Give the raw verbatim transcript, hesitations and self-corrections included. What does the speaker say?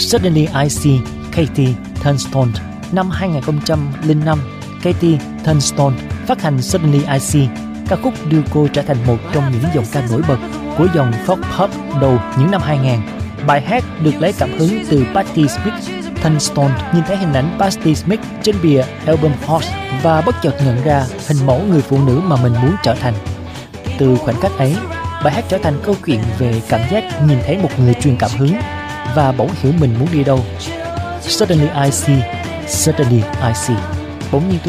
Suddenly I See, Katie Tunstall. Năm hai không không năm, Katie Tunstall phát hành Suddenly I See, ca khúc đưa cô trở thành một trong những giọng ca nổi bật của dòng folk pop đầu những năm hai nghìn. Bài hát được lấy cảm hứng từ Patti Smith. Tunstall nhìn thấy hình ảnh Patti Smith trên bìa album Horse và bất chợt nhận ra hình mẫu người phụ nữ mà mình muốn trở thành. Từ khoảnh khắc ấy, bài hát trở thành câu chuyện về cảm giác nhìn thấy một người truyền cảm hứng và bỗng hiểu mình muốn đi đâu. Suddenly I See, Suddenly I See. Bỗng nhiên